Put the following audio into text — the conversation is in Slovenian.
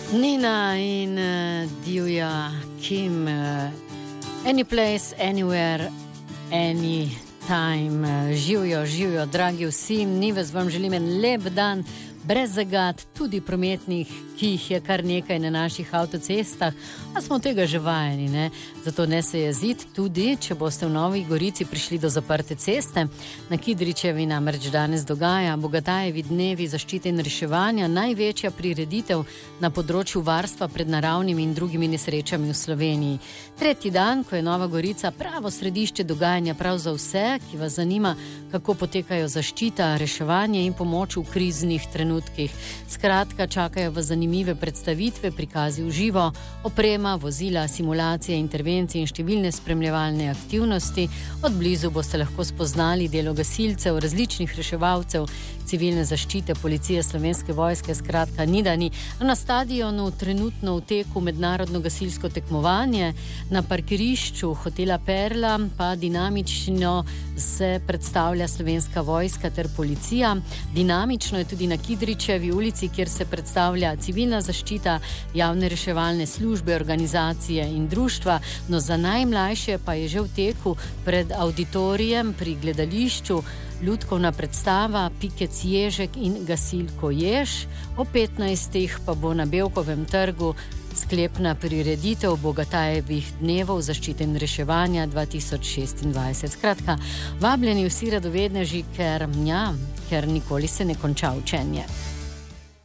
Nina in divja Kim, any place, anywhere, anytime. Živijo, dragi vsi, Nives vam želim en lep dan, brez zagad, tudi prometnih, ki jih je kar nekaj na naših avtocestah, a smo tega že vajeni, ne? Zato ne se jeziti, tudi če boste v Novi Gorici prišli do zaprte ceste. Na Kidričevi namreč danes dogaja Bogatajevi dnevi zaščite in reševanja, največja prireditev na področju varstva pred naravnimi in drugimi nesrečami v Sloveniji. Tretji dan, ko je Nova Gorica pravo središče dogajanja prav za vse, ki vas zanima, kako potekajo zaščita, reševanje in pomoč v kriznih trenutkih. Skratka, čakajo vas zanimive predstavitve, prikazi v živo, oprema, vozila, simulacije, intervencije in številne spremljevalne aktivnosti. Od blizu boste lahko spoznali delo gasilcev, različnih reševalcev, civilne zaščite, policije, Slovenske vojske, skratka Nidani. Na stadionu trenutno v teku mednarodno gasilsko tekmovanje, na parkirišču hotela Perla pa dinamično se predstavlja Slovenska vojska ter policija. Dinamično je tudi na Kidričevi ulici, kjer se predstavlja civilna zaščita, javne reševalne službe, organizacije in društva. No, za najmlajše pa je že v teku pred auditorijem pri gledališču lutkovna predstava Pikec Ježek in Gasilko Jež. O 15. pa bo na Bevkovem trgu sklepna prireditev Bogatajevih dnevov zaščite in reševanja 2026. Skratka, vabljeni vsi radovedneži, ker nikoli se ne konča učenje.